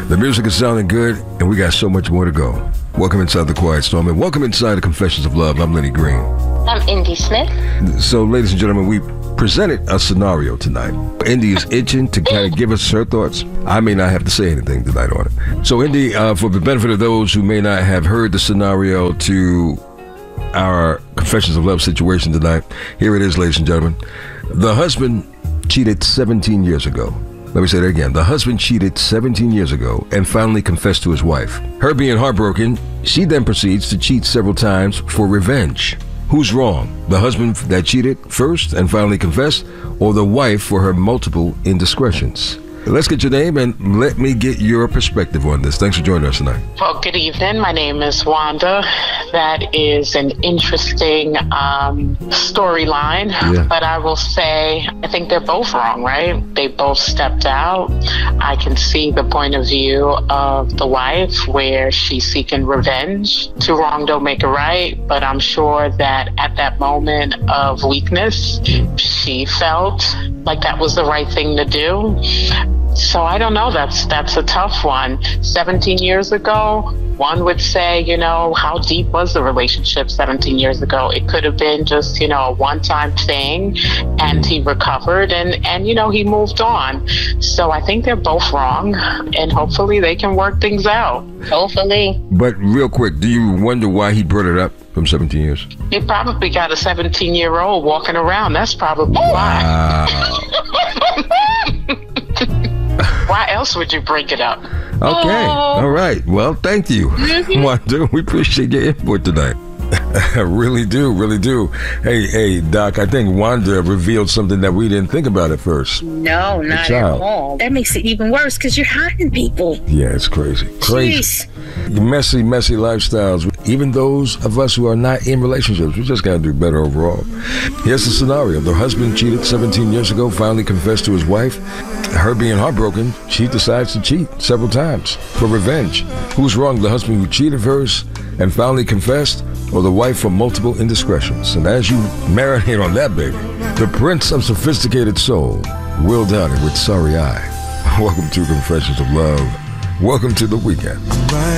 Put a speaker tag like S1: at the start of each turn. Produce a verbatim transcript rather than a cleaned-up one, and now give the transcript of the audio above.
S1: The music is sounding good, and we got so much more to go. Welcome inside the Quiet Storm, and welcome inside the Confessions of Love. I'm Lenny Green.
S2: I'm Indy Smith.
S1: So, ladies and gentlemen, we presented a scenario tonight. Indy is itching to kind of give us her thoughts. I may not have to say anything tonight on it. So, Indy, uh, for the benefit of those who may not have heard the scenario to our Confessions of Love situation tonight, here it is, ladies and gentlemen. The husband cheated seventeen years ago. Let me say that again. The husband cheated seventeen years ago and finally confessed to his wife. Her being heartbroken, she then proceeds to cheat several times for revenge. Who's wrong? The husband that cheated first and finally confessed, or the wife for her multiple indiscretions? Let's get your name and let me get your perspective on this. Thanks for joining us tonight.
S2: Well, good evening. My name is Wanda. That is an interesting um, storyline,
S1: Yeah.
S2: but I will say I think they're both wrong, right? They both stepped out. I can see the point of view of the wife where she's seeking revenge. Too wrong don't make it right, but I'm sure that at that moment of weakness, she felt like that was the right thing to do. So I don't know. That's that's a tough one. seventeen years ago, one would say, you know, how deep was the relationship seventeen years ago? It could have been just, you know, a one-time thing, and he recovered, and, and, you know, he moved on. So I think they're both wrong, and hopefully they can work things out. Hopefully.
S1: But real quick, do you wonder why he brought it up from seventeen years?
S2: He probably got a seventeen-year-old walking around. That's probably why.
S1: Wow.
S2: Why else would you bring it up?
S1: Okay.
S2: Oh.
S1: All right. Well, thank you, Wanda. We appreciate your input tonight. I really do, really do. Hey, hey, Doc, I think Wanda revealed something that we didn't think about at first.
S3: No, not at
S1: child.
S3: all. That makes it even worse because you're hiding people.
S1: Yeah, it's crazy. Crazy.
S3: Jeez.
S1: Messy, messy lifestyles. Even those of us who are not in relationships, we just got to do better overall. Here's the scenario. The husband cheated seventeen years ago, finally confessed to his wife. Her being heartbroken, she decides to cheat several times for revenge. Who's wrong? The husband who cheated first and finally confessed, or the wife for multiple indiscretions? And as you marinate on that, baby, the Prince of Sophisticated Soul, Will Downing with Sorry Eye. Welcome to Confessions of Love. Welcome to the weekend.